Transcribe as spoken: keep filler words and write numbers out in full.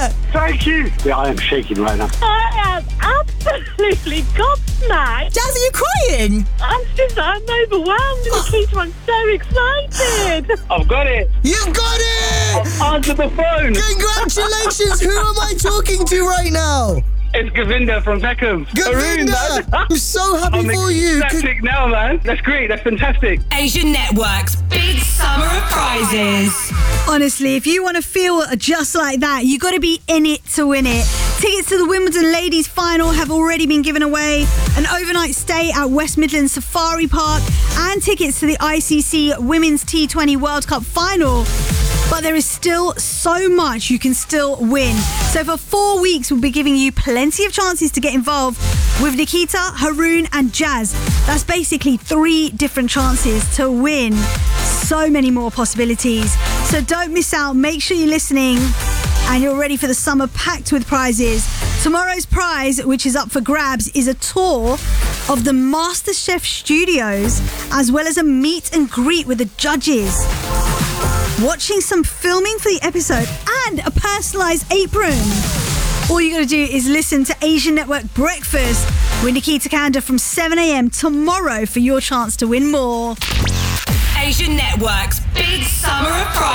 it? Thank you. Yeah, I am shaking right now. I am absolutely gobsmacked. Jazz, are you crying? I'm just, I'm overwhelmed, Nikita. I'm so excited. I've got it. You've got it! Answer the phone. Congratulations! Who am I talking to right now? It's Govinda from Peckham. Haroon, Govinda! man. I'm so happy I'm for you. ecstatic now, man. That's great. That's fantastic. Asian Network's big summer of prizes. Honestly, if you want to feel just like that, you got to be in it to win it. Tickets to the Wimbledon Ladies Final have already been given away. An overnight stay at West Midlands Safari Park and tickets to the I C C Women's T twenty World Cup Final. But there is still so much you can still win. So for four weeks, we'll be giving you plenty of chances to get involved with Nikita, Haroon and Jazz. That's basically three different chances to win. So many more possibilities. So don't miss out. Make sure you're listening and you're ready for the summer packed with prizes. Tomorrow's prize, which is up for grabs, is a tour of the MasterChef studios, as well as a meet and greet with the judges, watching some filming for the episode, and a personalised apron. All you got to do is listen to Asian Network Breakfast with Nikita Kanda from seven a.m. tomorrow for your chance to win more. Asian Network's big summer of prizes.